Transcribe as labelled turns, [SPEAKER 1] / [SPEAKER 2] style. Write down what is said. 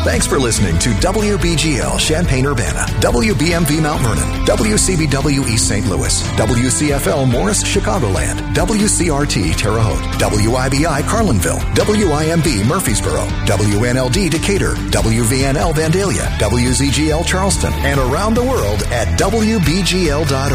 [SPEAKER 1] Thanks for listening to WBGL Champaign-Urbana, WBMV Mount Vernon, WCBW East St. Louis, WCFL Morris Chicagoland, WCRT Terre Haute, WIBI Carlinville, WIMB Murfreesboro, WNLD Decatur, WVNL Vandalia, WZGL Charleston, and around the world at WBGL.org.